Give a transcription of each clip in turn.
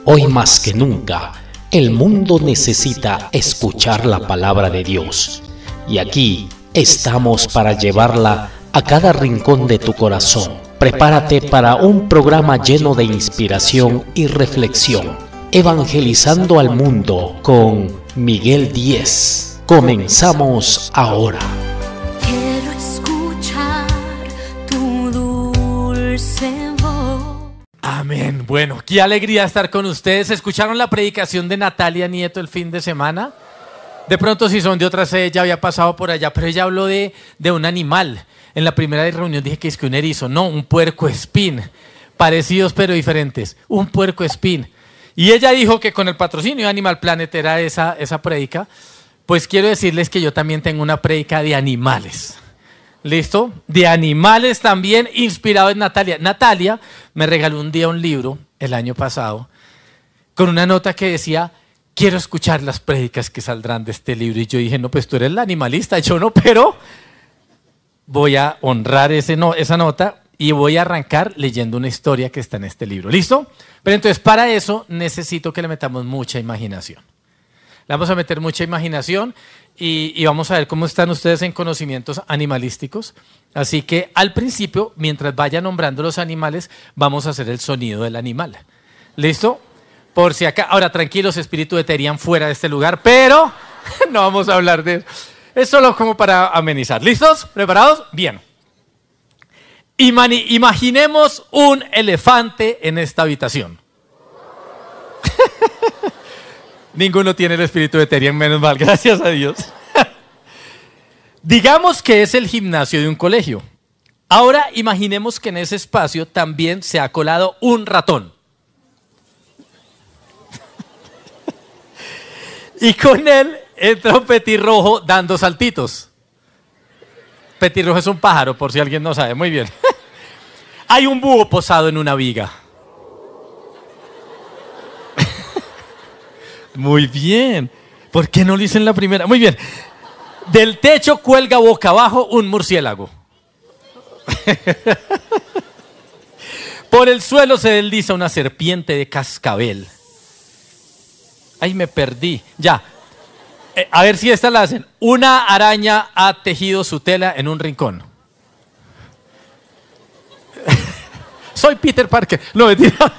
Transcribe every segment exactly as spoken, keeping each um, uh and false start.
Hoy más que nunca, el mundo necesita escuchar la palabra de Dios. Y aquí estamos para llevarla a cada rincón de tu corazón. Prepárate para un programa lleno de inspiración y reflexión. Evangelizando al mundo con Miguel Díez. Comenzamos ahora. Quiero escuchar tu dulce voz. Amén. Bueno, qué alegría estar con ustedes. ¿Escucharon la predicación de Natalia Nieto el fin de semana? De pronto, si son de otra sede, ya había pasado por allá, pero ella habló de, de un animal. En la primera reunión dije que es que un erizo, no, un puercoespín. Parecidos pero diferentes, un puercoespín. Y ella dijo que con el patrocinio de Animal Planet era esa, esa prédica. Pues quiero decirles que yo también tengo una prédica de animales. ¿Listo? De animales también, inspirado en Natalia. Natalia me regaló un día un libro, el año pasado, con una nota que decía: quiero escuchar las prédicas que saldrán de este libro. Y yo dije, no, pues tú eres la animalista, yo no, pero voy a honrar ese no, esa nota y voy a arrancar leyendo una historia que está en este libro. ¿Listo? Pero entonces para eso necesito que le metamos mucha imaginación. Le vamos a meter mucha imaginación y, y vamos a ver cómo están ustedes en conocimientos animalísticos. Así que al principio, mientras vaya nombrando los animales, vamos a hacer el sonido del animal. ¿Listo? Por si acá, ahora tranquilos, espíritu de Terian fuera de este lugar, pero no vamos a hablar de eso. Es solo como para amenizar. ¿Listos? ¿Preparados? Bien. Imani- imaginemos un elefante en esta habitación. Ninguno tiene el espíritu de Terian, menos mal, gracias a Dios. Digamos que es el gimnasio de un colegio. Ahora imaginemos que en ese espacio también se ha colado un ratón. Y con él entra un petirrojo dando saltitos. Petirrojo es un pájaro, por si alguien no sabe. Muy bien. Hay un búho posado en una viga. Muy bien. ¿Por qué no lo hice en la primera? Muy bien. Del techo cuelga boca abajo un murciélago. Por el suelo se desliza una serpiente de cascabel. Ay, me perdí. Ya. Eh, a ver si esta la hacen. Una araña ha tejido su tela en un rincón. Soy Peter Parker. No, mentira.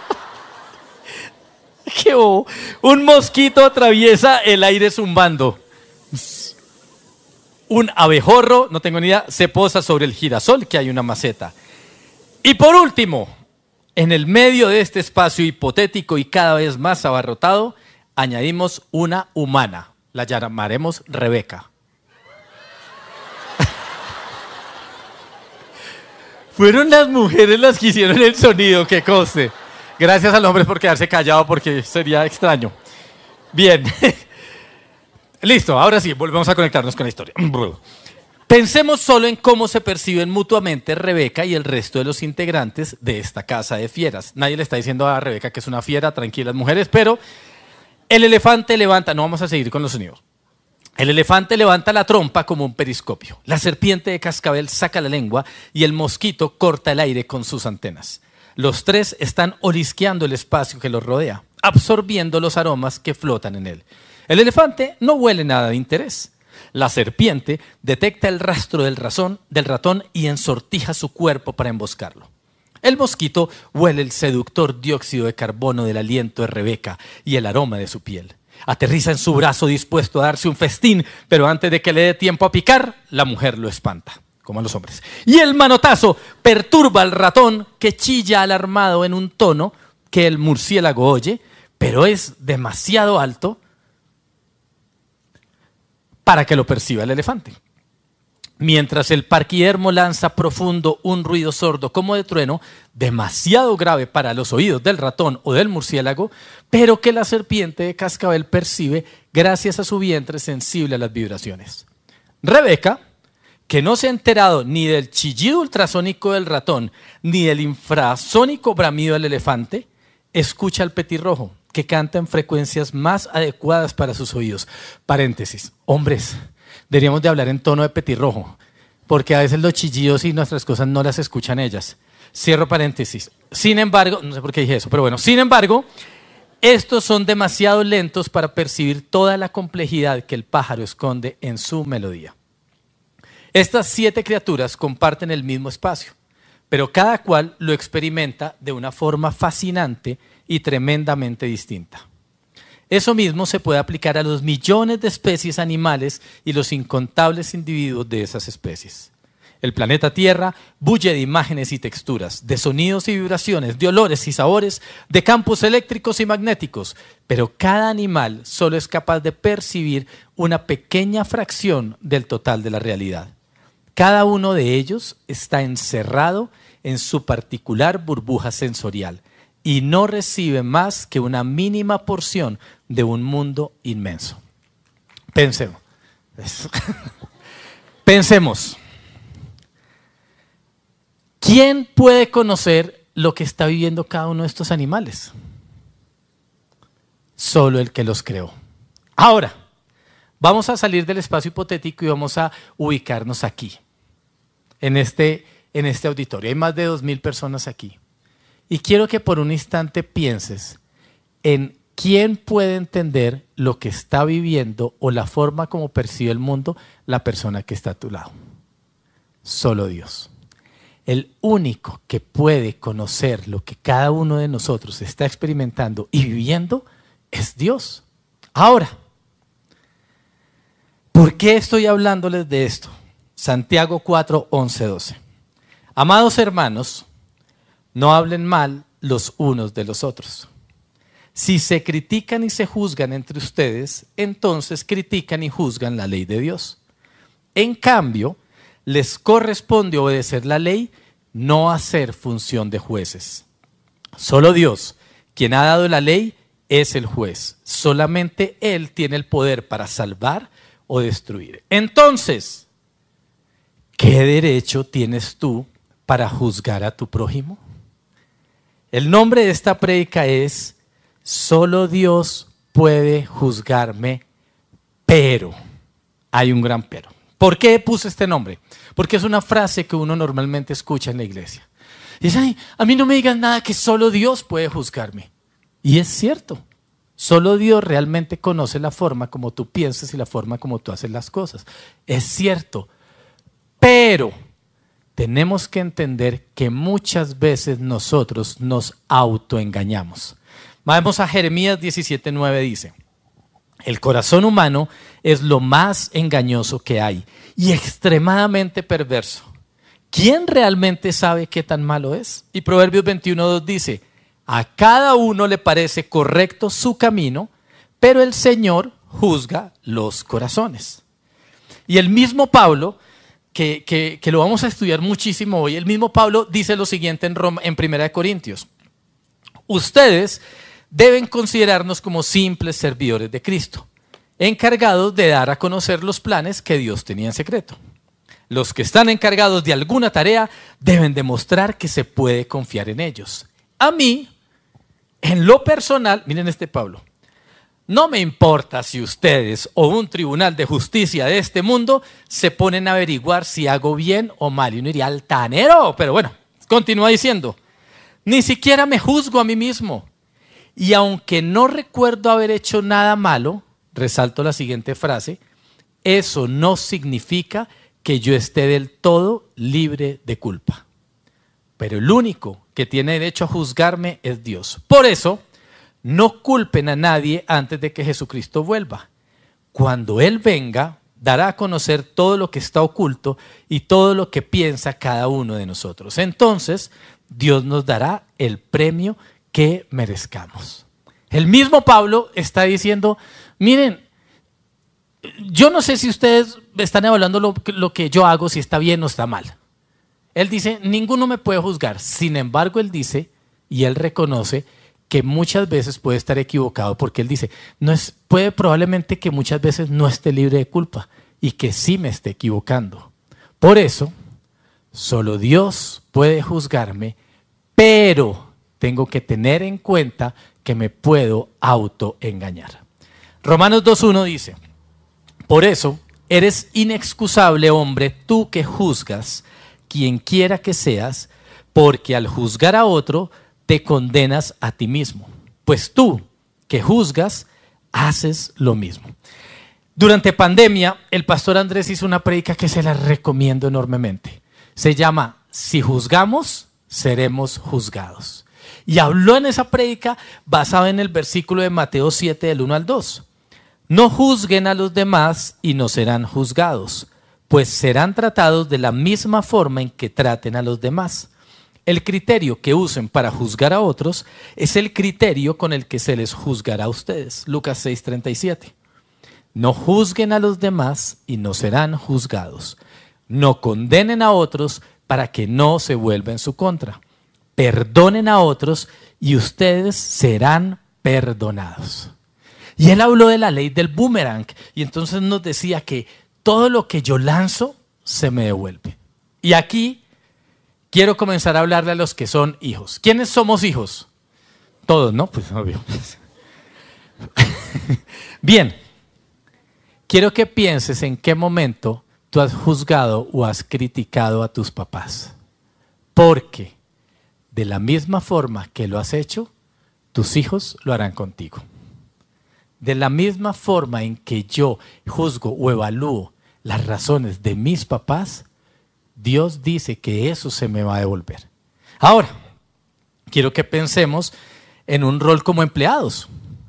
Qué bobo. Un mosquito atraviesa el aire zumbando. Un abejorro, no tengo ni idea, se posa sobre el girasol, que hay una maceta. Y por último, en el medio de este espacio hipotético y cada vez más abarrotado, añadimos una humana. La llamaremos Rebeca. Fueron las mujeres las que hicieron el sonido, que conste. Gracias al hombre por quedarse callado, porque sería extraño. Bien. Listo, ahora sí, volvemos a conectarnos con la historia. Pensemos solo en cómo se perciben mutuamente Rebeca y el resto de los integrantes de esta casa de fieras. Nadie le está diciendo a Rebeca que es una fiera, tranquilas mujeres, pero el elefante levanta, no vamos a seguir con los sonidos. El elefante levanta la trompa como un periscopio. La serpiente de cascabel saca la lengua y el mosquito corta el aire con sus antenas. Los tres están olisqueando el espacio que los rodea, absorbiendo los aromas que flotan en él. El elefante no huele nada de interés. La serpiente detecta el rastro del, razón, del ratón y ensortija su cuerpo para emboscarlo. El mosquito huele el seductor dióxido de carbono del aliento de Rebeca y el aroma de su piel. Aterriza en su brazo dispuesto a darse un festín, pero antes de que le dé tiempo a picar, la mujer lo espanta, como a los hombres. Y el manotazo perturba al ratón, que chilla alarmado en un tono que el murciélago oye, pero es demasiado alto para que lo perciba el elefante. Mientras el paquidermo lanza profundo un ruido sordo como de trueno, demasiado grave para los oídos del ratón o del murciélago, pero que la serpiente de cascabel percibe gracias a su vientre sensible a las vibraciones. Rebeca, que no se ha enterado ni del chillido ultrasónico del ratón, ni del infrasónico bramido del elefante, escucha al petirrojo, que canta en frecuencias más adecuadas para sus oídos. Paréntesis, hombres, deberíamos de hablar en tono de petirrojo, porque a veces los chillidos y nuestras cosas no las escuchan ellas. Cierro paréntesis. Sin embargo, no sé por qué dije eso, pero bueno, sin embargo, estos son demasiado lentos para percibir toda la complejidad que el pájaro esconde en su melodía. Estas siete criaturas comparten el mismo espacio, pero cada cual lo experimenta de una forma fascinante y tremendamente distinta. Eso mismo se puede aplicar a los millones de especies animales y los incontables individuos de esas especies. El planeta Tierra bulle de imágenes y texturas, de sonidos y vibraciones, de olores y sabores, de campos eléctricos y magnéticos, pero cada animal solo es capaz de percibir una pequeña fracción del total de la realidad. Cada uno de ellos está encerrado en su particular burbuja sensorial y no recibe más que una mínima porción de un mundo inmenso. Pensemos. Pensemos. ¿Quién puede conocer lo que está viviendo cada uno de estos animales? Solo el que los creó. Ahora, vamos a salir del espacio hipotético y vamos a ubicarnos aquí, en este, en este auditorio. Hay más de dos mil personas aquí. Y quiero que por un instante pienses en quién puede entender lo que está viviendo o la forma como percibe el mundo la persona que está a tu lado. Solo Dios. El único que puede conocer lo que cada uno de nosotros está experimentando y viviendo es Dios. Ahora, ¿por qué estoy hablándoles de esto? Santiago cuatro, once, doce. Amados hermanos, no hablen mal los unos de los otros. Si se critican y se juzgan entre ustedes, entonces critican y juzgan la ley de Dios. En cambio, les corresponde obedecer la ley, no hacer función de jueces. Solo Dios, quien ha dado la ley, es el juez. Solamente Él tiene el poder para salvar o destruir. Entonces, ¿qué derecho tienes tú para juzgar a tu prójimo? El nombre de esta prédica es Solo Dios puede juzgarme, pero hay un gran pero. ¿Por qué puse este nombre? Porque es una frase que uno normalmente escucha en la iglesia. Y dice, ay, a mí no me digan nada que solo Dios puede juzgarme. Y es cierto, solo Dios realmente conoce la forma como tú piensas y la forma como tú haces las cosas. Es cierto, pero tenemos que entender que muchas veces nosotros nos autoengañamos. Vamos a Jeremías diecisiete, nueve, dice, el corazón humano es lo más engañoso que hay y extremadamente perverso. ¿Quién realmente sabe qué tan malo es? Y Proverbios veintiuno, dos dice, a cada uno le parece correcto su camino, pero el Señor juzga los corazones. Y el mismo Pablo, que, que, que lo vamos a estudiar muchísimo hoy, el mismo Pablo dice lo siguiente en, Roma, en Primera de Corintios. Ustedes deben considerarnos como simples servidores de Cristo, encargados de dar a conocer los planes que Dios tenía en secreto. Los que están encargados de alguna tarea deben demostrar que se puede confiar en ellos. A mí, en lo personal, miren este Pablo, no me importa si ustedes o un tribunal de justicia de este mundo se ponen a averiguar si hago bien o mal. Y uno diría, altanero, pero bueno, continúa diciendo, ni siquiera me juzgo a mí mismo. Y aunque no recuerdo haber hecho nada malo, resalto la siguiente frase, eso no significa que yo esté del todo libre de culpa. Pero el único que tiene derecho a juzgarme es Dios. Por eso, no culpen a nadie antes de que Jesucristo vuelva. Cuando Él venga, dará a conocer todo lo que está oculto y todo lo que piensa cada uno de nosotros. Entonces, Dios nos dará el premio que merezcamos. El mismo Pablo está diciendo, miren, yo no sé si ustedes están evaluando lo, lo que yo hago, si está bien o está mal. Él dice, ninguno me puede juzgar. Sin embargo, él dice, y él reconoce que muchas veces puede estar equivocado, porque él dice, no es, puede probablemente que muchas veces no esté libre de culpa y que sí me esté equivocando. Por eso, solo Dios puede juzgarme, pero tengo que tener en cuenta que me puedo autoengañar. Romanos dos uno dice, por eso eres inexcusable, hombre, tú que juzgas, quien quiera que seas, porque al juzgar a otro te condenas a ti mismo. Pues tú que juzgas, haces lo mismo. Durante pandemia, el pastor Andrés hizo una prédica que se la recomiendo enormemente. Se llama Si juzgamos, seremos juzgados. Y habló en esa prédica basado en el versículo de Mateo siete, del uno al dos. No juzguen a los demás y no serán juzgados, pues serán tratados de la misma forma en que traten a los demás. El criterio que usen para juzgar a otros es el criterio con el que se les juzgará a ustedes. Lucas seis, treinta y siete. No juzguen a los demás y no serán juzgados. No condenen a otros para que no se vuelva en su contra. Perdonen a otros y ustedes serán perdonados. Y él habló de la ley del boomerang y entonces nos decía que todo lo que yo lanzo se me devuelve. Y aquí quiero comenzar a hablarle a los que son hijos. ¿Quiénes somos hijos? Todos, ¿no? Pues obvio. Bien, quiero que pienses en qué momento tú has juzgado o has criticado a tus papás. Porque de la misma forma que lo has hecho, tus hijos lo harán contigo. De la misma forma en que yo juzgo o evalúo las razones de mis papás, Dios dice que eso se me va a devolver. Ahora, quiero que pensemos en un rol como empleados.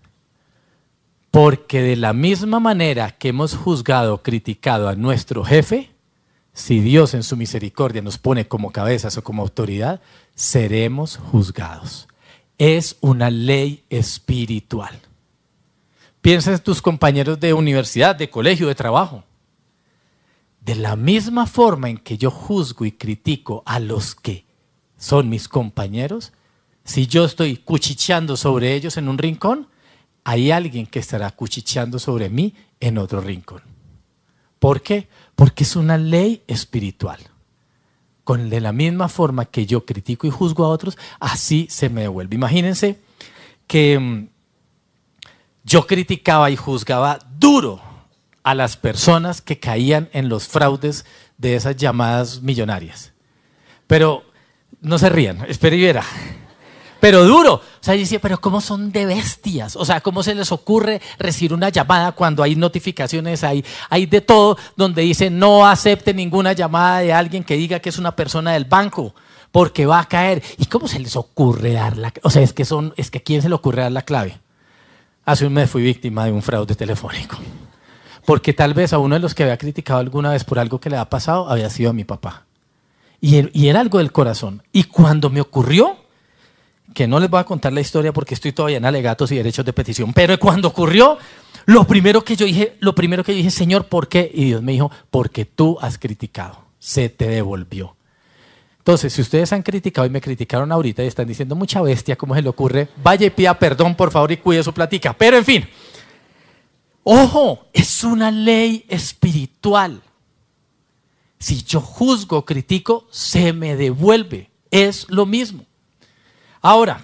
Porque de la misma manera que hemos juzgado o criticado a nuestro jefe, si Dios en su misericordia nos pone como cabezas o como autoridad, seremos juzgados. Es una ley espiritual. Piensa en tus compañeros de universidad, de colegio, de trabajo. De la misma forma en que yo juzgo y critico a los que son mis compañeros, si yo estoy cuchicheando sobre ellos en un rincón, hay alguien que estará cuchicheando sobre mí en otro rincón. ¿Por qué? Porque es una ley espiritual. Con de la misma forma que yo critico y juzgo a otros, así se me devuelve. Imagínense que um, yo criticaba y juzgaba duro a las personas que caían en los fraudes de esas llamadas millonarias. Pero no se rían, espera y verá. Pero duro. O sea, yo decía, pero ¿cómo son de bestias? O sea, ¿cómo se les ocurre recibir una llamada cuando hay notificaciones, hay, hay de todo, donde dice no acepte ninguna llamada de alguien que diga que es una persona del banco, porque va a caer? ¿Y cómo se les ocurre dar la clave? O sea, es que, son, es que ¿a quién se le ocurre dar la clave? Hace un mes fui víctima de un fraude telefónico. Porque tal vez a uno de los que había criticado alguna vez por algo que le había pasado había sido a mi papá. Y, y era algo del corazón. Y cuando me ocurrió, que no les voy a contar la historia porque estoy todavía en alegatos y derechos de petición, pero cuando ocurrió, lo primero que yo dije, lo primero que yo dije, Señor, ¿por qué? Y Dios me dijo, porque tú has criticado, se te devolvió. Entonces, si ustedes han criticado y me criticaron ahorita y están diciendo mucha bestia, ¿cómo se le ocurre? Vaya y pida perdón, por favor, y cuide su platica. Pero en fin, ojo, es una ley espiritual. Si yo juzgo o critico, se me devuelve. Es lo mismo. Ahora,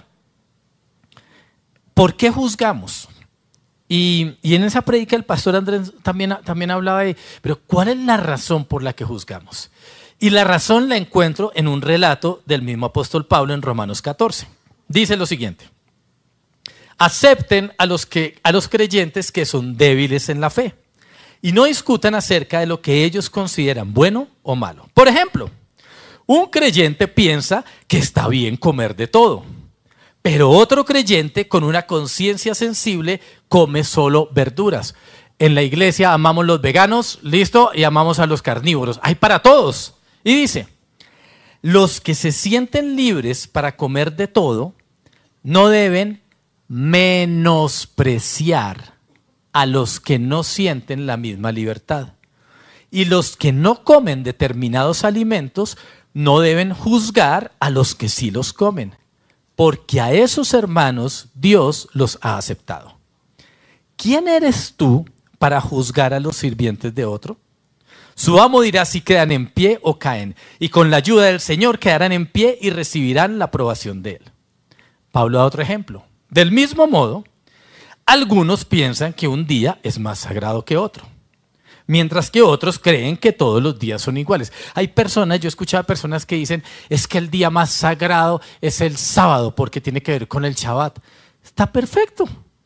¿por qué juzgamos? Y, y en esa prédica el pastor Andrés también, también hablaba de, pero ¿cuál es la razón por la que juzgamos? Y la razón la encuentro en un relato del mismo apóstol Pablo en Romanos catorce. Dice lo siguiente: acepten a los, que, a los creyentes que son débiles en la fe y no discutan acerca de lo que ellos consideran bueno o malo. Por ejemplo, un creyente piensa que está bien comer de todo, pero otro creyente con una conciencia sensible come solo verduras. En la iglesia amamos los veganos, listo, y amamos a los carnívoros. Hay para todos. Y dice, los que se sienten libres para comer de todo no deben menospreciar a los que no sienten la misma libertad. Y los que no comen determinados alimentos no deben juzgar a los que sí los comen, porque a esos hermanos Dios los ha aceptado. ¿Quién eres tú para juzgar a los sirvientes de otro? Su amo dirá si quedan en pie o caen, y con la ayuda del Señor quedarán en pie y recibirán la aprobación de Él. Pablo da otro ejemplo. Del mismo modo, algunos piensan que un día es más sagrado que otro, mientras que otros creen que todos los días son iguales. Hay personas, yo he escuchado a personas que dicen, es que el día más sagrado es el sábado porque tiene que ver con el Shabbat. Está perfecto.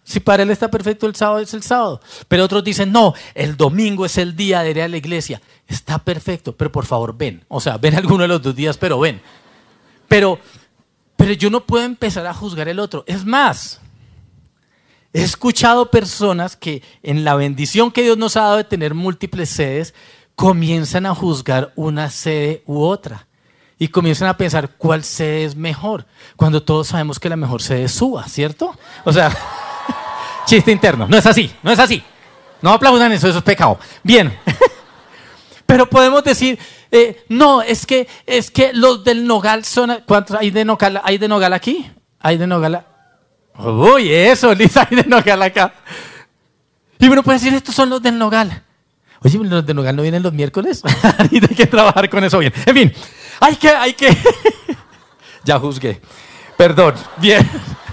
Si para él está perfecto el sábado, es el sábado. Pero otros dicen, no, el domingo es el día de ir a la iglesia. Está perfecto, pero por favor ven. O sea, ven alguno de los dos días, pero ven. Pero, pero yo no puedo empezar a juzgar el otro. Es más, he escuchado personas que en la bendición que Dios nos ha dado de tener múltiples sedes, comienzan a juzgar una sede u otra. Y comienzan a pensar cuál sede es mejor. Cuando todos sabemos que la mejor sede es Suba, ¿cierto? O sea... Chiste interno, no es así, no es así. No aplaudan eso, eso es pecado. Bien, pero podemos decir, eh, no, es que, es que los del Nogal son... ¿Cuántos hay de Nogal, hay de Nogal aquí? ¿Hay de Nogal? Uy, eso, Lisa, hay de Nogal acá. Y uno puede decir, estos son los del Nogal. Oye, los del Nogal no vienen los miércoles. Hay que trabajar con eso bien. En fin, hay que, hay que... Ya juzgué, perdón, bien.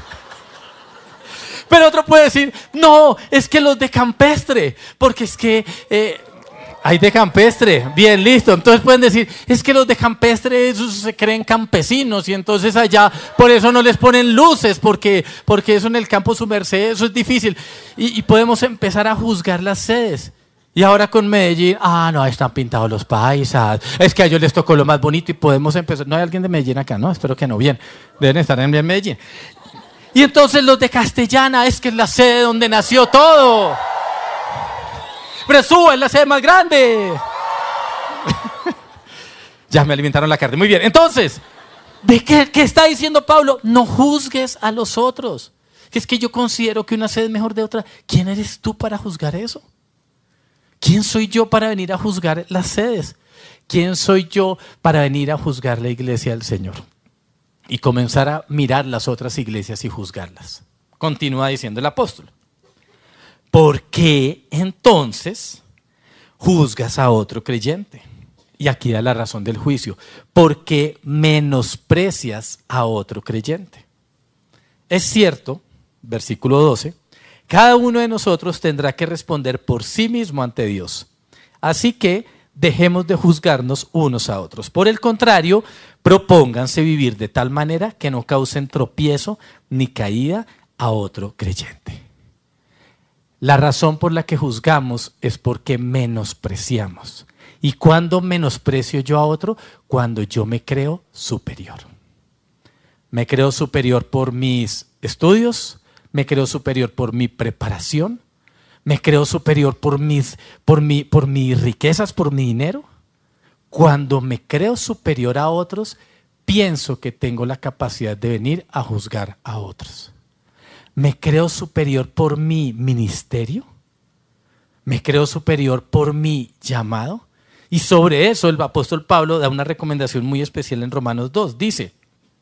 Pero otro puede decir, no, es que los de Campestre, porque es que eh, hay de Campestre, bien, listo. Entonces pueden decir, es que los de Campestre esos se creen campesinos y entonces allá por eso no les ponen luces, porque, porque eso en el campo su merced, eso es difícil. Y, y podemos empezar a juzgar las sedes. Y ahora con Medellín, ah, no, están pintados los paisas, es que a ellos les tocó lo más bonito y podemos empezar. No hay alguien de Medellín acá, ¿no? Espero que no, bien, deben estar en Medellín. Y entonces los de Castellana, es que es la sede donde nació todo. Presúa es la sede más grande. Ya me alimentaron la carne, muy bien. Entonces, ¿de qué, qué está diciendo Pablo? No juzgues a los otros. Que es que yo considero que una sede es mejor de otra. ¿Quién eres tú para juzgar eso? ¿Quién soy yo para venir a juzgar las sedes? ¿Quién soy yo para venir a juzgar la iglesia del Señor? Y comenzar a mirar las otras iglesias y juzgarlas. Continúa diciendo el apóstol. ¿Por qué entonces juzgas a otro creyente? Y aquí da la razón del juicio. ¿Por qué menosprecias a otro creyente? Es cierto, versículo doce, cada uno de nosotros tendrá que responder por sí mismo ante Dios. Así que dejemos de juzgarnos unos a otros. Por el contrario, propónganse vivir de tal manera que no causen tropiezo ni caída a otro creyente. La razón por la que juzgamos es porque menospreciamos. ¿Y cuándo menosprecio yo a otro? Cuando yo me creo superior. Me creo superior por mis estudios, me creo superior por mi preparación, me creo superior por mis, por mi, por mis riquezas, por mi dinero. Cuando me creo superior a otros, pienso que tengo la capacidad de venir a juzgar a otros. Me creo superior por mi ministerio. Me creo superior por mi llamado. Y sobre eso el apóstol Pablo da una recomendación muy especial en Romanos dos. Dice,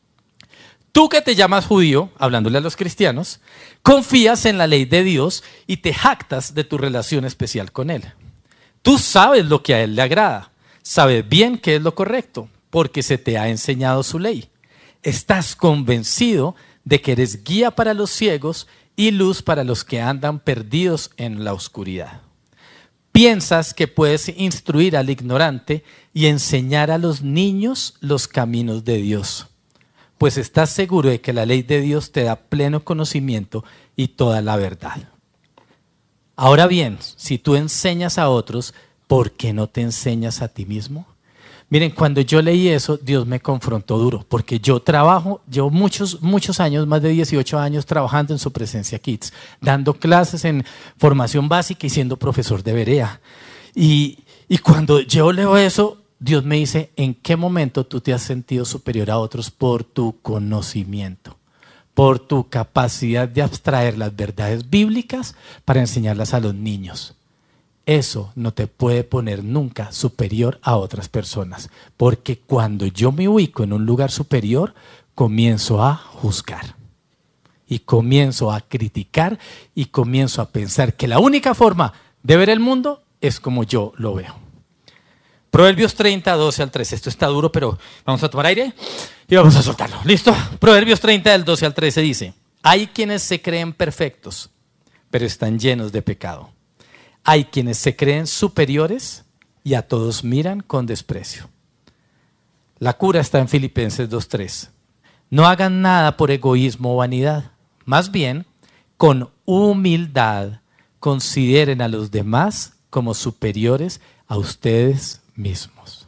tú que te llamas judío, hablándole a los cristianos, confías en la ley de Dios y te jactas de tu relación especial con Él. Tú sabes lo que a Él le agrada, sabes bien qué es lo correcto, porque se te ha enseñado su ley. Estás convencido de que eres guía para los ciegos y luz para los que andan perdidos en la oscuridad. Piensas que puedes instruir al ignorante y enseñar a los niños los caminos de Dios. Pues estás seguro de que la ley de Dios te da pleno conocimiento y toda la verdad. Ahora bien, si tú enseñas a otros, ¿por qué no te enseñas a ti mismo? Miren, cuando yo leí eso, Dios me confrontó duro, porque yo trabajo, llevo muchos, muchos años, más de dieciocho años trabajando en Su Presencia Kids, dando clases en formación básica y siendo profesor de Berea. Y, y cuando yo leo eso, Dios me dice, ¿en qué momento tú te has sentido superior a otros por tu conocimiento? Por tu capacidad de abstraer las verdades bíblicas para enseñarlas a los niños. Eso no te puede poner nunca superior a otras personas, porque cuando yo me ubico en un lugar superior, comienzo a juzgar y comienzo a criticar y comienzo a pensar que la única forma de ver el mundo es como yo lo veo. Proverbios treinta, doce al trece. Esto está duro, pero vamos a tomar aire y vamos a soltarlo. ¿Listo? Proverbios treinta, del doce al trece dice, hay quienes se creen perfectos, pero están llenos de pecado. Hay quienes se creen superiores y a todos miran con desprecio. La cura está en Filipenses dos, tres. No hagan nada por egoísmo o vanidad. Más bien, con humildad consideren a los demás como superiores a ustedes mismos.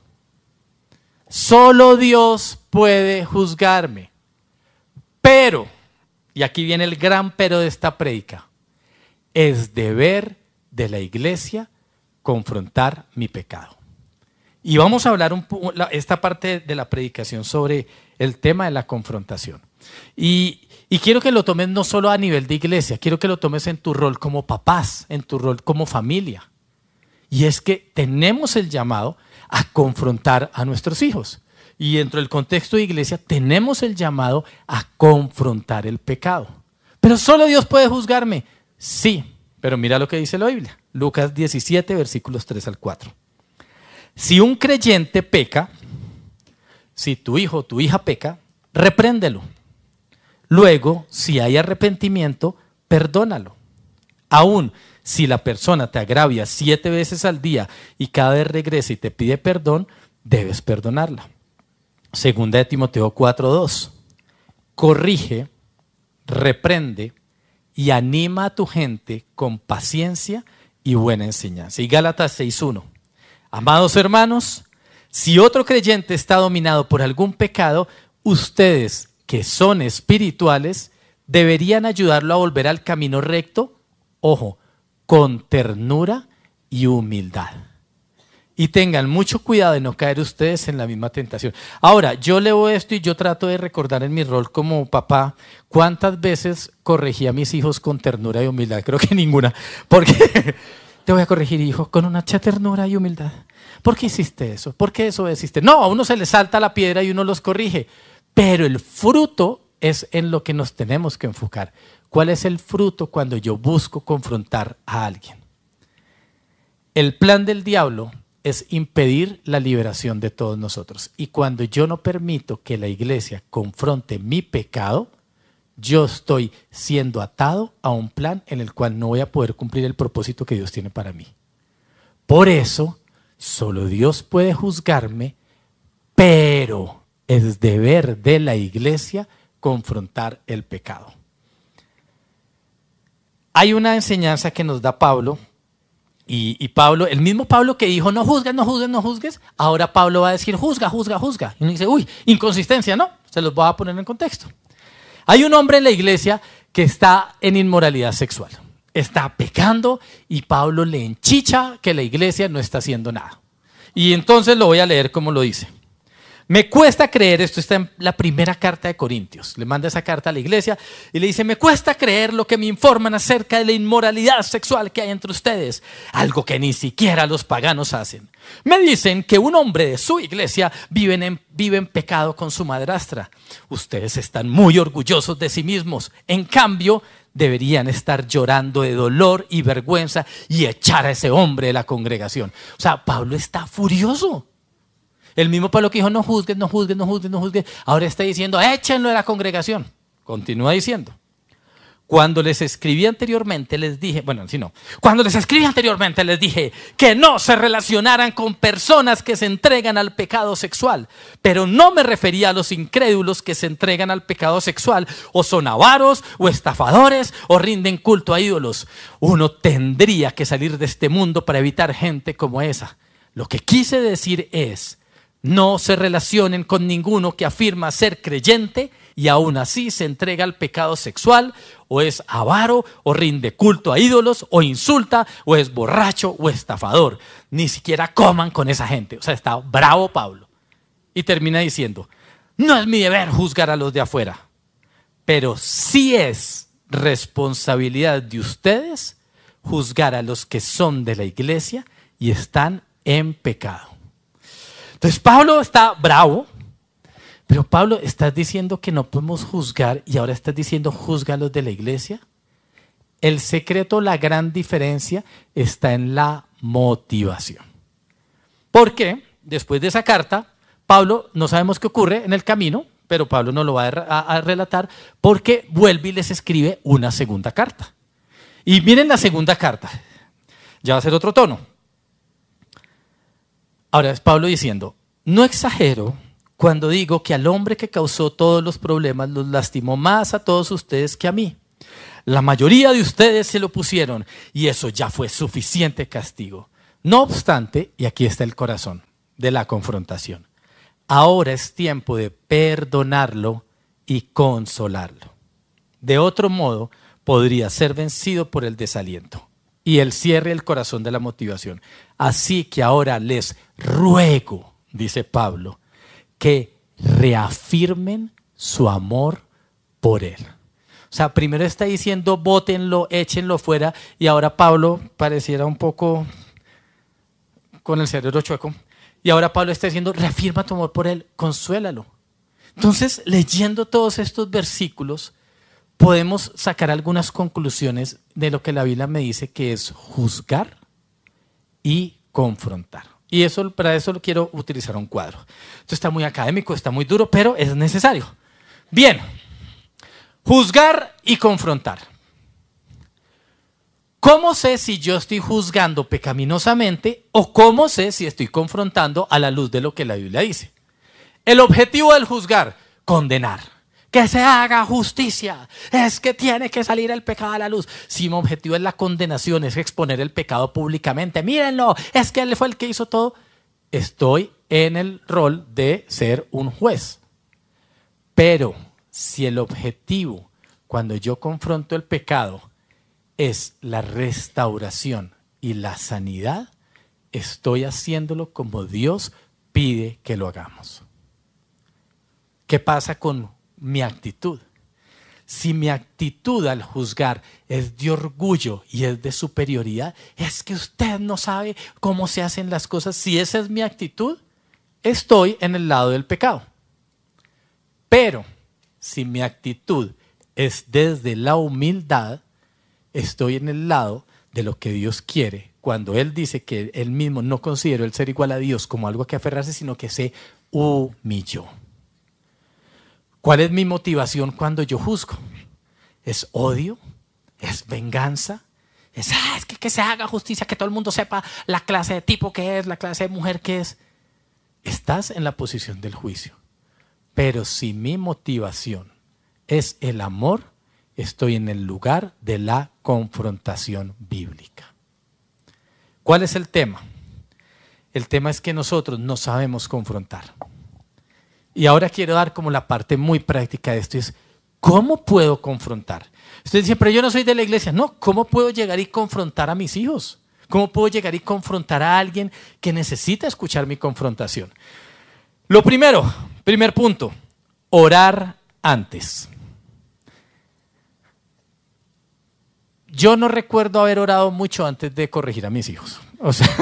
Solo Dios puede juzgarme. Pero, y aquí viene el gran pero de esta prédica, es deber de la iglesia confrontar mi pecado. Y vamos a hablar un po- esta parte de la predicación sobre el tema de la confrontación. Y, y quiero que lo tomes no solo a nivel de iglesia, quiero que lo tomes en tu rol como papás, en tu rol como familia. Y es que tenemos el llamado a confrontar a nuestros hijos. Y dentro del contexto de iglesia tenemos el llamado a confrontar el pecado. Pero solo Dios puede juzgarme. Sí, pero mira lo que dice la Biblia. Lucas diecisiete, versículos tres al cuatro. Si un creyente peca, si tu hijo o tu hija peca, repréndelo. Luego, si hay arrepentimiento, perdónalo. Aún si la persona te agravia siete veces al día y cada vez regresa y te pide perdón, debes perdonarla. Segunda de Timoteo cuatro dos. Corrige, reprende y anima a tu gente con paciencia y buena enseñanza. Y Gálatas seis uno. Amados hermanos, si otro creyente está dominado por algún pecado, ustedes que son espirituales deberían ayudarlo a volver al camino recto, ojo, con ternura y humildad. Y tengan mucho cuidado de no caer ustedes en la misma tentación. Ahora, yo leo esto y yo trato de recordar en mi rol como papá cuántas veces corregí a mis hijos con ternura y humildad. Creo que ninguna, porque te voy a corregir, hijo, con una ternura y humildad. ¿Por qué hiciste eso? ¿Por qué desobedeciste? No, a uno se le salta la piedra y uno los corrige. Pero el fruto es en lo que nos tenemos que enfocar. ¿Cuál es el fruto cuando yo busco confrontar a alguien? El plan del diablo es impedir la liberación de todos nosotros. Y cuando yo no permito que la iglesia confronte mi pecado, yo estoy siendo atado a un plan en el cual no voy a poder cumplir el propósito que Dios tiene para mí. Por eso, solo Dios puede juzgarme, pero es deber de la iglesia confrontar el pecado. Hay una enseñanza que nos da Pablo, y, y Pablo, el mismo Pablo que dijo no juzgues, no juzgues, no juzgues, ahora Pablo va a decir juzga, juzga, juzga. Y uno dice, uy, inconsistencia, no, se los voy a poner en contexto. Hay un hombre en la iglesia que está en inmoralidad sexual, está pecando y Pablo le enchicha que la iglesia no está haciendo nada. Y entonces lo voy a leer como lo dice. Me cuesta creer, esto está en la primera carta de Corintios, le manda esa carta a la iglesia y le dice, me cuesta creer lo que me informan acerca de la inmoralidad sexual que hay entre ustedes, algo que ni siquiera los paganos hacen. Me dicen que un hombre de su iglesia vive en, vive en pecado con su madrastra. Ustedes están muy orgullosos de sí mismos, en cambio deberían estar llorando de dolor y vergüenza y echar a ese hombre de la congregación. O sea, Pablo está furioso. El mismo Pablo que dijo, no juzgues, no juzgues, no juzgues, no juzgues, ahora está diciendo, échenlo de la congregación. Continúa diciendo, cuando les escribí anteriormente les dije, bueno, si no, cuando les escribí anteriormente les dije que no se relacionaran con personas que se entregan al pecado sexual, pero no me refería a los incrédulos que se entregan al pecado sexual, o son avaros, o estafadores, o rinden culto a ídolos. Uno tendría que salir de este mundo para evitar gente como esa. Lo que quise decir es, no se relacionen con ninguno que afirma ser creyente y aún así se entrega al pecado sexual, o es avaro, o rinde culto a ídolos, o insulta, o es borracho, o estafador. Ni siquiera coman con esa gente. O sea, está bravo Pablo. Y termina diciendo, no es mi deber juzgar a los de afuera, pero sí es responsabilidad de ustedes juzgar a los que son de la iglesia y están en pecado. Entonces Pablo está bravo, pero Pablo, ¿estás diciendo que no podemos juzgar y ahora estás diciendo juzga a los de la iglesia? El secreto, la gran diferencia está en la motivación. Porque después de esa carta, Pablo, no sabemos qué ocurre en el camino, pero Pablo no lo va a, a, a relatar, porque vuelve y les escribe una segunda carta. Y miren la segunda carta, ya va a ser otro tono. Ahora es Pablo diciendo, no exagero cuando digo que al hombre que causó todos los problemas los lastimó más a todos ustedes que a mí. La mayoría de ustedes se lo pusieron y eso ya fue suficiente castigo. No obstante, y aquí está el corazón de la confrontación, ahora es tiempo de perdonarlo y consolarlo. De otro modo, podría ser vencido por el desaliento. Y el cierre el corazón de la motivación. Así que ahora les ruego, dice Pablo, que reafirmen su amor por él. O sea, primero está diciendo bótenlo, échenlo fuera, y ahora Pablo pareciera un poco con el cerebro chueco, y ahora Pablo está diciendo reafirma tu amor por él, consuélalo. Entonces, leyendo todos estos versículos, podemos sacar algunas conclusiones de lo que la Biblia me dice que es juzgar y confrontar. Y eso, para eso quiero utilizar un cuadro. Esto está muy académico, está muy duro, pero es necesario. Bien, juzgar y confrontar. ¿Cómo sé si yo estoy juzgando pecaminosamente o cómo sé si estoy confrontando a la luz de lo que la Biblia dice? El objetivo del juzgar, condenar. Que se haga justicia, es que tiene que salir el pecado a la luz. Si mi objetivo es la condenación, es exponer el pecado públicamente, mírenlo, es que él fue el que hizo todo, estoy en el rol de ser un juez. Pero si el objetivo, cuando yo confronto el pecado, es la restauración y la sanidad, estoy haciéndolo como Dios pide que lo hagamos. ¿Qué pasa con mi actitud? Si mi actitud al juzgar es de orgullo y es de superioridad, es que usted no sabe cómo se hacen las cosas. Si esa es mi actitud, estoy en el lado del pecado. Pero si mi actitud es desde la humildad, estoy en el lado de lo que Dios quiere. Cuando Él dice que Él mismo no consideró el ser igual a Dios como algo a que aferrarse, sino que se humilló. ¿Cuál es mi motivación cuando yo juzgo? ¿Es odio? ¿Es venganza? ¿Es, ah, es que, que se haga justicia, que todo el mundo sepa la clase de tipo que es, la clase de mujer que es? Estás en la posición del juicio. Pero si mi motivación es el amor, estoy en el lugar de la confrontación bíblica. ¿Cuál es el tema? El tema es que nosotros no sabemos confrontar. Y ahora quiero dar como la parte muy práctica de esto, es ¿cómo puedo confrontar? Usted dice, pero yo no soy de la iglesia. No, ¿cómo puedo llegar y confrontar a mis hijos? ¿Cómo puedo llegar y confrontar a alguien que necesita escuchar mi confrontación? Lo primero, primer punto, orar antes. Yo no recuerdo haber orado mucho antes de corregir a mis hijos. O sea...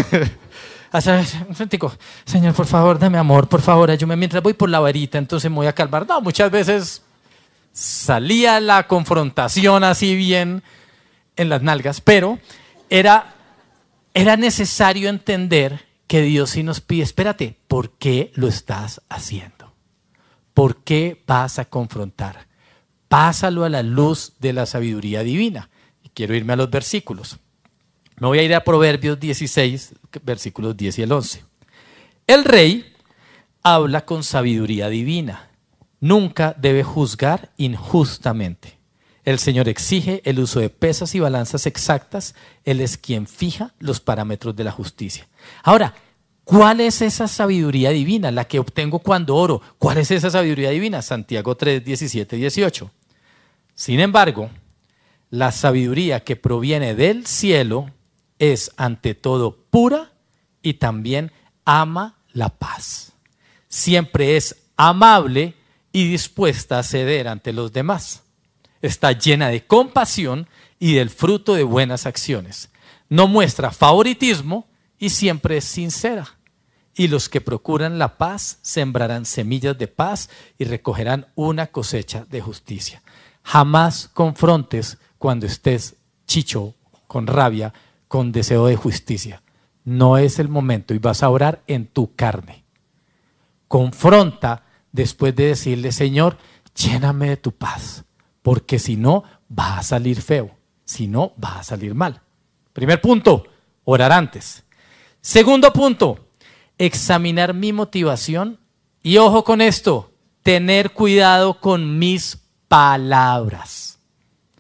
un momentico, Señor, por favor, dame amor, por favor, ayúdame mientras voy por la varita, entonces me voy a calmar. No, muchas veces salía la confrontación así bien en las nalgas, pero era, era necesario entender que Dios sí nos pide, espérate, ¿por qué lo estás haciendo? ¿Por qué vas a confrontar? Pásalo a la luz de la sabiduría divina. Y quiero irme a los versículos. Me voy a ir a Proverbios dieciséis, versículos diez y el once. El rey habla con sabiduría divina. Nunca debe juzgar injustamente. El Señor exige el uso de pesas y balanzas exactas. Él es quien fija los parámetros de la justicia. Ahora, ¿cuál es esa sabiduría divina? La que obtengo cuando oro. ¿Cuál es esa sabiduría divina? Santiago tres, diecisiete y dieciocho. Sin embargo, la sabiduría que proviene del cielo es ante todo pura y también ama la paz. Siempre es amable y dispuesta a ceder ante los demás. Está llena de compasión y del fruto de buenas acciones. No muestra favoritismo y siempre es sincera. Y los que procuran la paz sembrarán semillas de paz y recogerán una cosecha de justicia. Jamás confrontes cuando estés chicho, con rabia, con deseo de justicia. No es el momento y vas a orar en tu carne. Confronta después de decirle, Señor, lléname de tu paz, porque si no, va a salir feo, si no, va a salir mal. Primer punto, orar antes. Segundo punto, examinar mi motivación y ojo con esto, tener cuidado con mis palabras.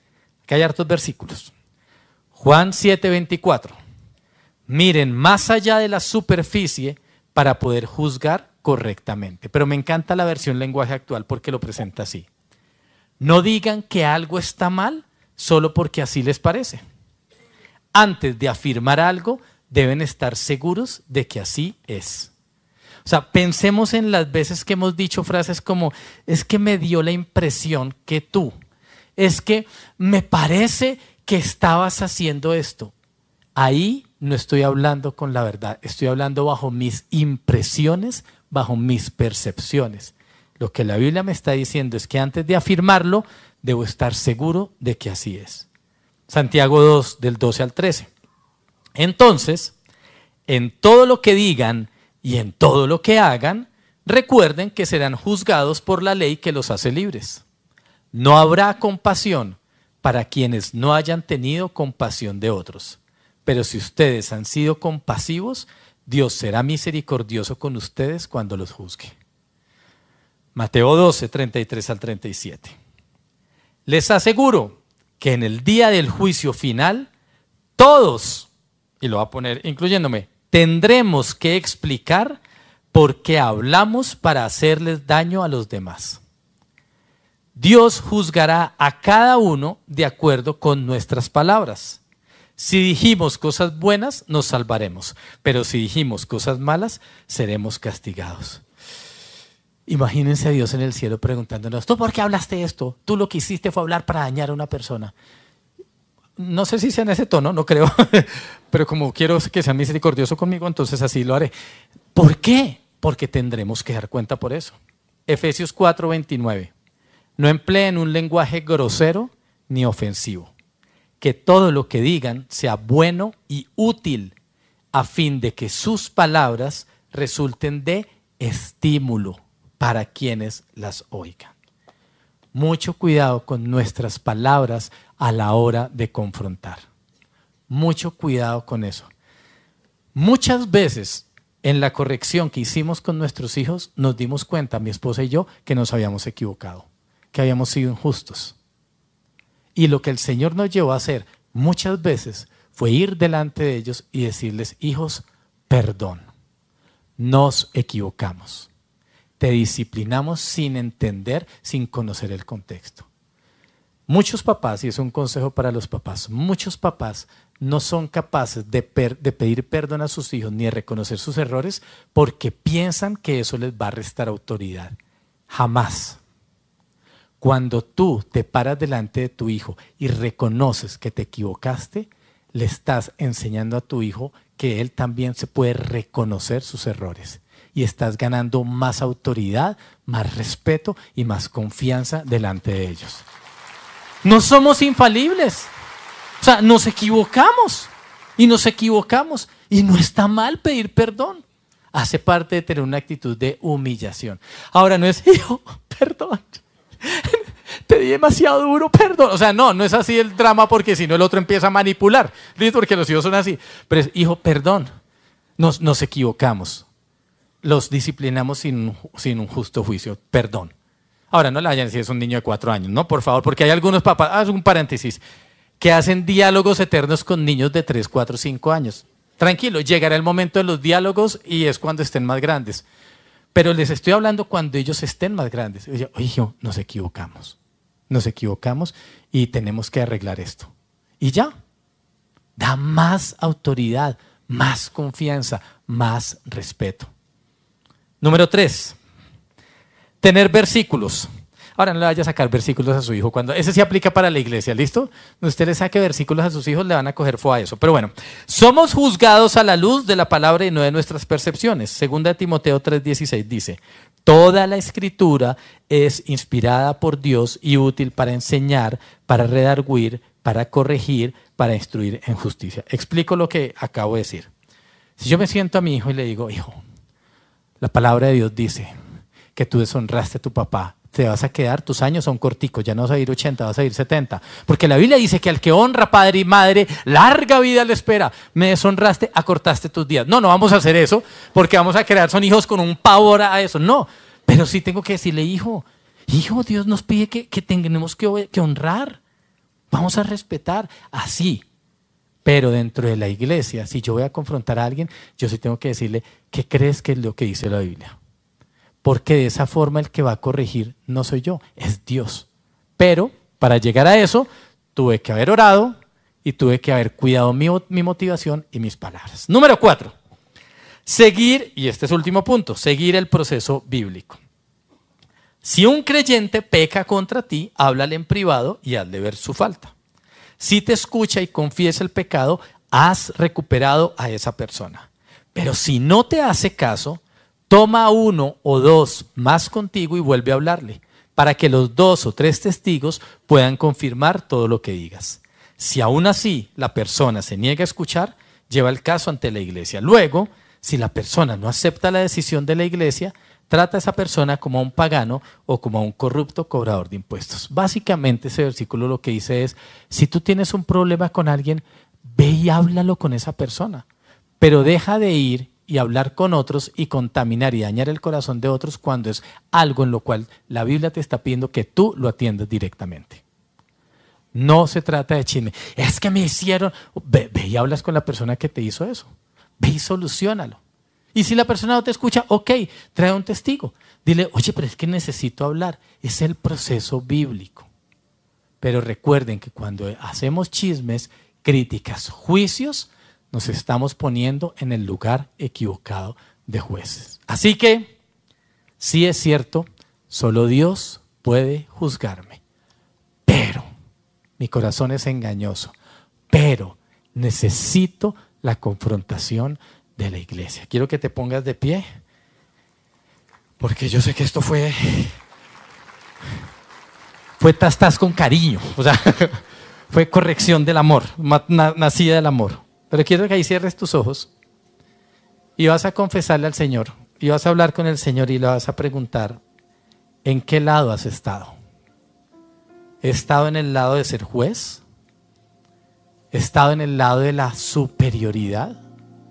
que hay hartos versículos. Juan siete veinticuatro. Miren más allá de la superficie para poder juzgar correctamente. Pero me encanta la versión lenguaje actual porque lo presenta así. No digan que algo está mal solo porque así les parece. Antes de afirmar algo, deben estar seguros de que así es. O sea, pensemos en las veces que hemos dicho frases como, es que me dio la impresión que tú, es que me parece que estabas haciendo esto. Ahí no estoy hablando con la verdad, estoy hablando bajo mis impresiones, bajo mis percepciones. Lo que la Biblia me está diciendo es que antes de afirmarlo, debo estar seguro de que así es. Santiago dos, del doce al trece. Entonces, en todo lo que digan y en todo lo que hagan, recuerden que serán juzgados por la ley que los hace libres. No habrá compasión para quienes no hayan tenido compasión de otros. Pero si ustedes han sido compasivos, Dios será misericordioso con ustedes cuando los juzgue. Mateo doce, treinta y tres al treinta y siete. Les aseguro que en el día del juicio final, todos, y lo voy a poner incluyéndome, tendremos que explicar por qué hablamos para hacerles daño a los demás. Dios juzgará a cada uno de acuerdo con nuestras palabras. Si dijimos cosas buenas, nos salvaremos, pero si dijimos cosas malas, seremos castigados. Imagínense a Dios en el cielo preguntándonos, ¿tú por qué hablaste esto? Tú lo que hiciste fue hablar para dañar a una persona. No sé si sea en ese tono, no creo, pero como quiero que sea misericordioso conmigo, entonces así lo haré. ¿Por qué? Porque tendremos que dar cuenta por eso. Efesios cuatro veintinueve. No empleen un lenguaje grosero ni ofensivo. Que todo lo que digan sea bueno y útil, a fin de que sus palabras resulten de estímulo para quienes las oigan. Mucho cuidado con nuestras palabras a la hora de confrontar. Mucho cuidado con eso. Muchas veces en la corrección que hicimos con nuestros hijos nos dimos cuenta, mi esposa y yo, que nos habíamos equivocado, que habíamos sido injustos. Y lo que el Señor nos llevó a hacer muchas veces fue ir delante de ellos y decirles, hijos, perdón, nos equivocamos. Te disciplinamos sin entender, sin conocer el contexto. Muchos papás, y es un consejo para los papás, muchos papás no son capaces de, per, de pedir perdón a sus hijos ni de reconocer sus errores porque piensan que eso les va a restar autoridad. Jamás. Cuando tú te paras delante de tu hijo y reconoces que te equivocaste, le estás enseñando a tu hijo que él también se puede reconocer sus errores. Y estás ganando más autoridad, más respeto y más confianza delante de ellos. No somos infalibles. O sea, nos equivocamos. Y nos equivocamos. Y no está mal pedir perdón. Hace parte de tener una actitud de humillación. Ahora no es, hijo, perdón. Te di demasiado duro, perdón. O sea, no, no es así el drama porque si no el otro empieza a manipular. ¿Listo? Porque los hijos son así. Pero es, hijo, perdón. Nos, nos equivocamos. Los disciplinamos sin, sin un justo juicio, perdón. Ahora no le vayan a decir es un niño de cuatro años, no, por favor, porque hay algunos papás, haz un paréntesis, que hacen diálogos eternos con niños de tres, cuatro, cinco años. Tranquilo, llegará el momento de los diálogos y es cuando estén más grandes. Pero les estoy hablando cuando ellos estén más grandes. Oye, hijo, nos equivocamos, nos equivocamos y tenemos que arreglar esto. Y ya, da más autoridad, más confianza, más respeto. Número tres, tener versículos. Ahora no le vaya a sacar versículos a su hijo. Cuando ese sí aplica para la iglesia, ¿listo? Cuando usted le saque versículos a sus hijos, le van a coger fue a eso. Pero bueno, somos juzgados a la luz de la palabra y no de nuestras percepciones. Segunda de Timoteo tres dieciséis dice, toda la escritura es inspirada por Dios y útil para enseñar, para redarguir, para corregir, para instruir en justicia. Explico lo que acabo de decir. Si yo me siento a mi hijo y le digo, hijo, la palabra de Dios dice que tú deshonraste a tu papá, te vas a quedar, tus años son corticos, ya no vas a ir ochenta, vas a ir setenta. Porque la Biblia dice que al que honra padre y madre, larga vida le espera. Me deshonraste, acortaste tus días. No, no vamos a hacer eso, porque vamos a crear, son hijos con un pavor a eso. No, pero sí tengo que decirle, hijo, hijo, Dios nos pide que, que tengamos que, que honrar. Vamos a respetar así. Pero dentro de la iglesia, si yo voy a confrontar a alguien, yo sí tengo que decirle, ¿qué crees que es lo que dice la Biblia? Porque de esa forma el que va a corregir no soy yo, es Dios. Pero para llegar a eso, tuve que haber orado y tuve que haber cuidado mi, mi motivación y mis palabras. Número cuatro, seguir, y este es el último punto, seguir el proceso bíblico. Si un creyente peca contra ti, háblale en privado y hazle ver su falta. Si te escucha y confiesa el pecado, has recuperado a esa persona. Pero si no te hace caso, toma uno o dos más contigo y vuelve a hablarle, para que los dos o tres testigos puedan confirmar todo lo que digas. Si aún así la persona se niega a escuchar, lleva el caso ante la iglesia. Luego, si la persona no acepta la decisión de la iglesia, trata a esa persona como a un pagano o como a un corrupto cobrador de impuestos. Básicamente ese versículo lo que dice es, si tú tienes un problema con alguien, ve y háblalo con esa persona, pero deja de ir y hablar con otros y contaminar y dañar el corazón de otros cuando es algo en lo cual la Biblia te está pidiendo que tú lo atiendas directamente. No se trata de chisme. Es que me hicieron... Ve, ve y hablas con la persona que te hizo eso. Ve y soluciónalo. Y si la persona no te escucha, ok, trae un testigo. Dile, oye, pero es que necesito hablar. Es el proceso bíblico. Pero recuerden que cuando hacemos chismes, críticas, juicios, nos estamos poniendo en el lugar equivocado de jueces. Así que, sí es cierto, solo Dios puede juzgarme. Pero, mi corazón es engañoso. Pero, necesito la confrontación de la iglesia. Quiero que te pongas de pie, porque yo sé que esto fue fue tastas con cariño, o sea, fue corrección del amor, nacida del amor. Pero quiero que ahí cierres tus ojos y vas a confesarle al Señor, y vas a hablar con el Señor y le vas a preguntar, ¿en qué lado has estado? ¿He estado en el lado de ser juez? ¿He estado en el lado de la superioridad?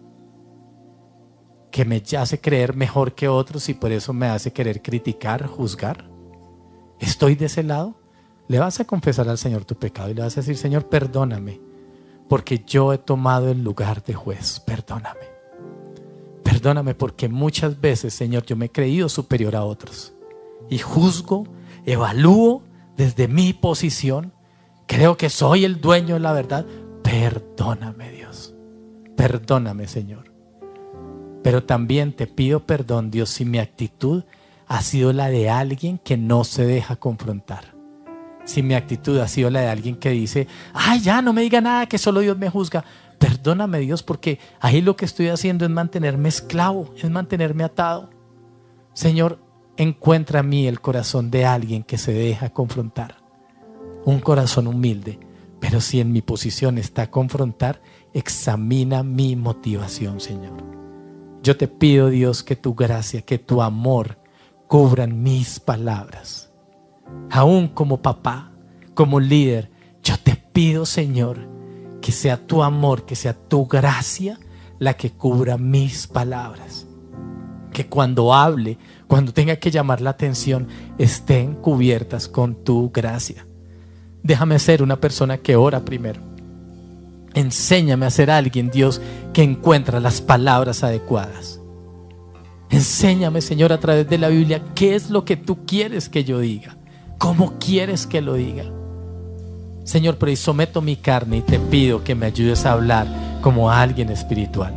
Que me hace creer mejor que otros y por eso me hace querer criticar, juzgar. ¿Estoy de ese lado? Le vas a confesar al Señor tu pecado y le vas a decir, Señor, perdóname, porque yo he tomado el lugar de juez. Perdóname. Perdóname porque muchas veces, Señor, yo me he creído superior a otros y juzgo, evalúo desde mi posición. Creo que soy el dueño de la verdad. Perdóname, Dios. Perdóname, Señor. Pero también te pido perdón, Dios, si mi actitud ha sido la de alguien que no se deja confrontar. Si mi actitud ha sido la de alguien que dice, ay, ya, no me diga nada, que solo Dios me juzga. Perdóname, Dios, porque ahí lo que estoy haciendo es mantenerme esclavo, es mantenerme atado. Señor, encuentra en mí el corazón de alguien que se deja confrontar. Un corazón humilde. Pero si en mi posición está confrontar, examina mi motivación, Señor. Yo te pido, Dios, que tu gracia, que tu amor cubran mis palabras. Aún como papá, como líder, yo te pido, Señor, que sea tu amor, que sea tu gracia la que cubra mis palabras. Que cuando hable, cuando tenga que llamar la atención, estén cubiertas con tu gracia. Déjame ser una persona que ora primero. Enséñame a ser alguien, Dios, que encuentra las palabras adecuadas. Enséñame, Señor, a través de la Biblia, qué es lo que tú quieres que yo diga, cómo quieres que lo diga. Señor, pero y someto mi carne y te pido que me ayudes a hablar como a alguien espiritual.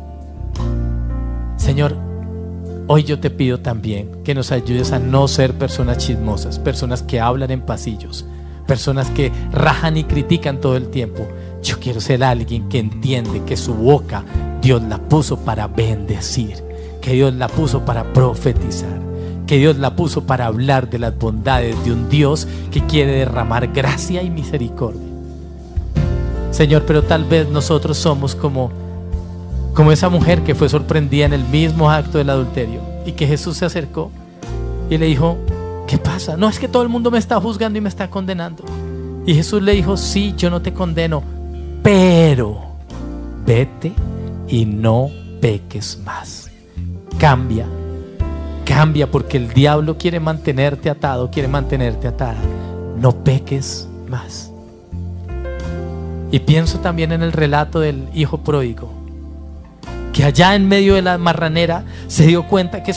Señor, hoy yo te pido también que nos ayudes a no ser personas chismosas, personas que hablan en pasillos, personas que rajan y critican todo el tiempo. Yo quiero ser alguien que entiende que su boca Dios la puso para bendecir, que Dios la puso para profetizar, que Dios la puso para hablar de las bondades de un Dios que quiere derramar gracia y misericordia. Señor, pero tal vez nosotros somos como, como esa mujer que fue sorprendida en el mismo acto del adulterio y que Jesús se acercó y le dijo, ¿qué pasa? No, es que todo el mundo me está juzgando y me está condenando. Y Jesús le dijo, sí, yo no te condeno, pero vete y no peques más. Cambia, cambia, porque el diablo quiere mantenerte atado, quiere mantenerte atada. No peques más. Y pienso también en el relato del hijo pródigo, que allá en medio de la marranera se dio cuenta que